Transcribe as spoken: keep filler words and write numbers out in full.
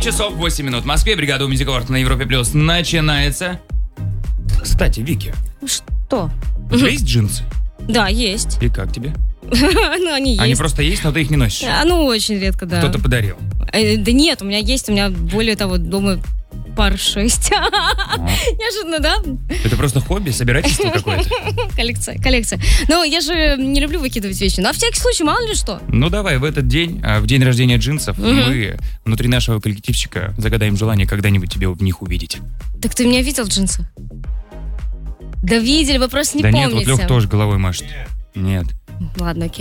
часов восемь минут. В Москве бригада у Мюзикорт на Европе Плюс начинается. Кстати, Вики, Что? у тебя есть джинсы? Да, есть. И как тебе? Ну, они есть. Они просто есть, но ты их не носишь. А, ну, очень редко, да. Кто-то подарил. Э, Да нет, у меня есть, у меня, более того, дома пар шесть. Неожиданно, да? Это просто хобби, собирательство какое-то. Коллекция, коллекция. Но я же не люблю выкидывать вещи. На всякий случай, мало ли что. Ну давай, в этот день, а, в день рождения джинсов, мы внутри нашего коллективчика загадаем желание когда-нибудь тебе в них увидеть. Так ты меня видел в джинсах? Да видели, вы просто не да помните. нет, вот Лех тоже головой машет. Нет. Ладно, окей.